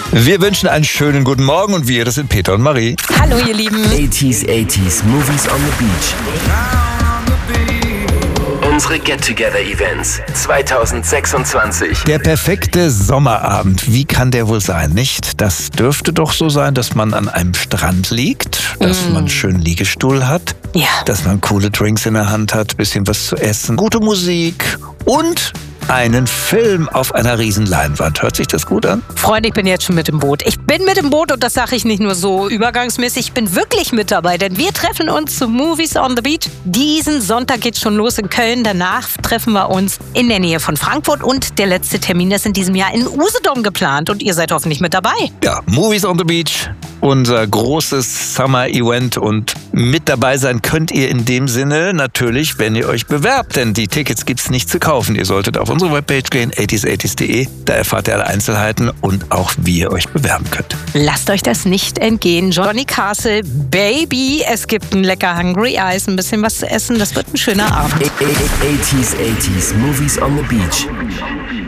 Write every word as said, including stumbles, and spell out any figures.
Wir wünschen einen schönen guten Morgen und wir, das sind Peter und Marie. Hallo ihr Lieben. eighties, eighties, Movies on the Beach. Unsere Get-Together-Events zwanzig sechsundzwanzig. Der perfekte Sommerabend, wie kann der wohl sein, nicht? Das dürfte doch so sein, dass man an einem Strand liegt, dass mm. man einen schönen Liegestuhl hat, ja. dass man coole Drinks in der Hand hat, bisschen was zu essen, gute Musik und einen Film auf einer riesen Leinwand. Hört sich das gut an? Freunde, ich bin jetzt schon mit im Boot. Ich bin mit im Boot und das sage ich nicht nur so übergangsmäßig. Ich bin wirklich mit dabei, denn wir treffen uns zu Movies on the Beach. Diesen Sonntag geht's schon los in Köln. Danach treffen wir uns in der Nähe von Frankfurt und der letzte Termin ist in diesem Jahr in Usedom geplant und ihr seid hoffentlich mit dabei. Ja, Movies on the Beach, unser großes Summer-Event und mit dabei sein könnt ihr in dem Sinne natürlich, wenn ihr euch bewerbt, denn die Tickets gibt's nicht zu kaufen. Ihr solltet auf unsere Webpage gehen, eighties eighties punkt de. Da erfahrt ihr alle Einzelheiten und auch, wie ihr euch bewerben könnt. Lasst euch das nicht entgehen. Johnny Castle, Baby. Es gibt ein lecker Hungry Eyes, ein bisschen was zu essen. Das wird ein schöner Abend. eighties, eighties, Movies on the Beach.